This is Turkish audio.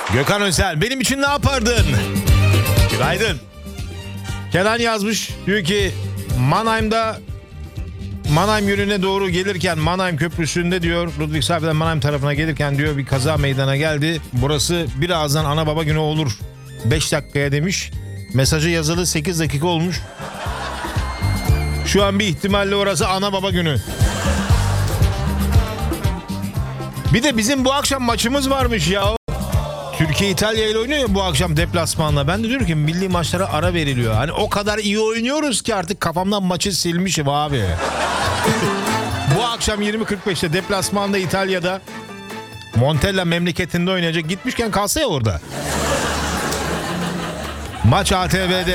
Gökhan Özel, benim için ne yapardın? Günaydın. Kenan yazmış, diyor ki Mannheim yönüne doğru gelirken Mannheim Köprüsü'nde diyor, Ludwigshafen Mannheim tarafına gelirken diyor bir kaza meydana geldi. Burası birazdan ana baba günü olur. 5 dakikaya demiş. Mesajı yazılı 8 dakika olmuş. Şu an bir ihtimalle orası ana baba günü. Bir de bizim bu akşam maçımız varmış ya. Türkiye İtalya ile oynuyor ya bu akşam deplasmanla. Ben de diyorum ki milli maçlara ara veriliyor. Hani o kadar iyi oynuyoruz ki artık kafamdan maçı silmişim abi. Bu akşam 20.45'te deplasmanda İtalya'da Montella memleketinde oynayacak. Gitmişken kalsa ya orada. Maç ATV'de.